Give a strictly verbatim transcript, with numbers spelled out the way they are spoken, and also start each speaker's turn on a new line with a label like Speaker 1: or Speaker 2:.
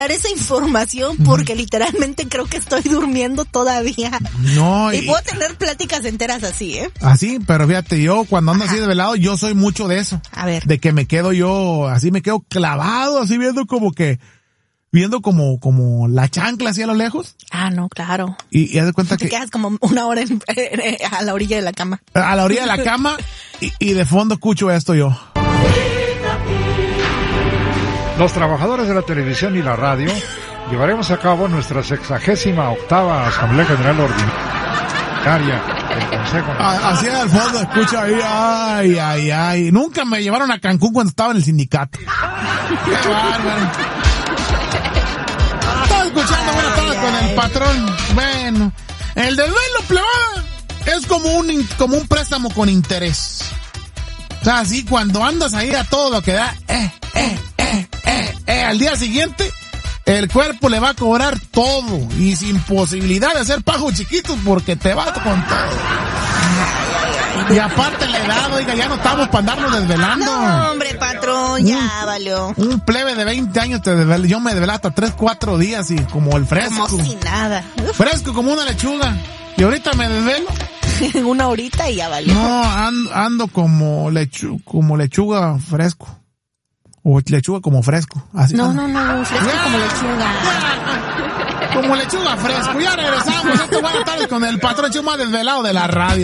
Speaker 1: esa información porque literalmente creo que estoy durmiendo todavía.
Speaker 2: No.
Speaker 1: Y,
Speaker 2: Y
Speaker 1: puedo tener pláticas enteras así, ¿eh?
Speaker 2: así, pero fíjate, yo cuando ando
Speaker 1: Ajá.
Speaker 2: así de velado, yo soy mucho de eso.
Speaker 1: A ver.
Speaker 2: De que me quedo yo, así me quedo clavado, así viendo como que, viendo como, como la chancla así a lo lejos.
Speaker 1: Ah, no, claro.
Speaker 2: Y, y haz de cuenta
Speaker 1: Te
Speaker 2: que
Speaker 1: quedas como una hora en- a la orilla de la cama.
Speaker 2: a la orilla de la cama y, y de fondo escucho esto yo.
Speaker 3: Los trabajadores de la televisión y la radio llevaremos a cabo nuestra sexagésima octava Asamblea General Ordinaria del Consejo Nacional.
Speaker 2: A- Así al fondo escucho ahí, ay, ay, ay. Nunca me llevaron a Cancún cuando estaba en el sindicato. Qué bárbaro. Estaba escuchando, bueno, estaba con el patrón. Bueno, el desvelo plebada es como un, in- como un préstamo con interés. O sea, así cuando andas ahí a todo lo que da, eh, eh, eh, eh, eh, al día siguiente, el cuerpo le va a cobrar todo y sin posibilidad de hacer pagos chiquitos porque te va con todo. Y aparte la edad, oiga, ya no estamos para andarnos desvelando.
Speaker 1: No, hombre, patrón, ya
Speaker 2: Mm.
Speaker 1: valió.
Speaker 2: Un plebe de veinte años te desvela, yo me desvelé hasta tres, cuatro días y como el fresco.
Speaker 1: Como si nada. Uf,
Speaker 2: Fresco como una lechuga. Y ahorita me desvelo.
Speaker 1: una horita y ya valió.
Speaker 2: No, ando, ando como lechu, como lechuga fresco. O lechuga como fresco. Así.
Speaker 1: No,
Speaker 2: ando.
Speaker 1: no, no, fresco como lechuga.
Speaker 2: Como lechuga fresco. Ya regresamos. Este buenas tardes con el patrón Chuma desvelado de la radio.